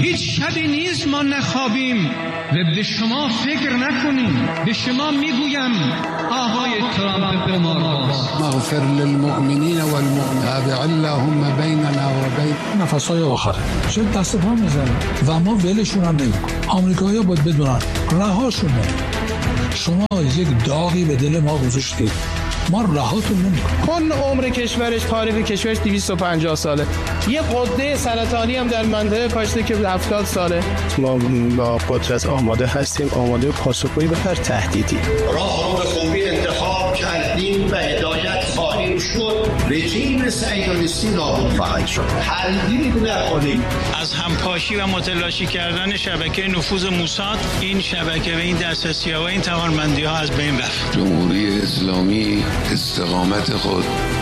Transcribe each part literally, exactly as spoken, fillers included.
هیچ شبی نیست ما نخوابیم و به شما فکر نکنیم. به شما میگویم آقای ترامپ قمارباز، مغفر للمؤمنین والمؤمنات اللهم بیننا و بین. نفس‌های آخره شد دست پا میزنه و ما ولشون هم نمی‌کنیم. آمریکایی‌ها باید بدونن رهاشون نمی‌کنیم. شما یک داغی به دل ما گذاشتید، ما رهاتون نمی‌کنیم. کل عمر کشورش، تاریخ کشورش دویست و پنجاه ساله. یه غده سرطانی هم در منطقه کاشته که هفتاد ساله. ما با قدرت آماده هستیم، آماده پاسخگویی به هر تهدیدی. راه رو به خوبی انتخاب کردیم و هدایت خواهیم شد. رژیم صهیونیستی نابود خواهد شد. تردید نکنیم. از همپاشی و متلاشی کردن شبکه نفوذ موساد، این شبکه و این دسترسی‌ها و این توانمندی‌ها از بین رفت. جمهوری اسلامی استقامت خود،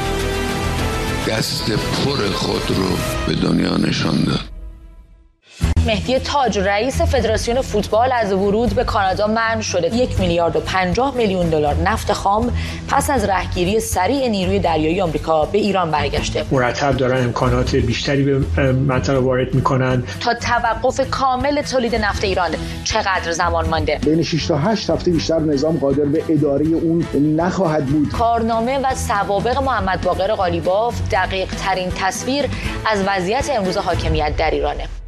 دست پر خود رو به دنیا نشان داد. مهدی تاج رئیس فدراسیون فوتبال از ورود به کانادا منع شده. یک میلیارد و پنجاه میلیون دلار نفت خام پس از رهگیری سریع نیروی دریایی آمریکا به ایران برگشته. مرتب دارن امکانات بیشتری به منطقه وارد میکنن. تا توقف کامل تولید نفت ایران چقدر زمان مانده؟ بین شش تا هشت هفته بیشتر نظام قادر به اداره اون نخواهد بود. کارنامه و سوابق محمد باقر قالیباف دقیق ترین تصویر از وضعیت امروز حاکمیت در ایرانه.